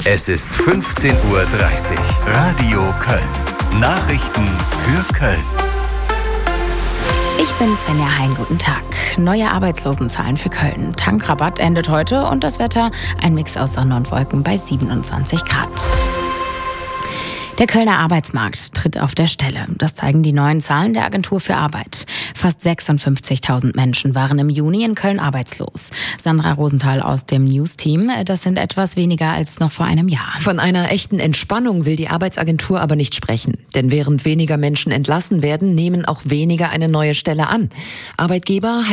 Es ist 15:30 Uhr. Radio Köln. Nachrichten für Köln. Ich bin Svenja Hein, guten Tag. Neue Arbeitslosenzahlen für Köln. Tankrabatt endet heute und das Wetter ein Mix aus Sonne und Wolken bei 27 Grad. Der Kölner Arbeitsmarkt tritt auf der Stelle. Das zeigen die neuen Zahlen der Agentur für Arbeit. Fast 56.000 Menschen waren im Juni in Köln arbeitslos. Sandra Rosenthal aus dem News-Team. Das sind etwas weniger als noch vor einem Jahr. Von einer echten Entspannung will die Arbeitsagentur aber nicht sprechen. Denn während weniger Menschen entlassen werden, nehmen auch weniger eine neue Stelle an. Arbeitgeber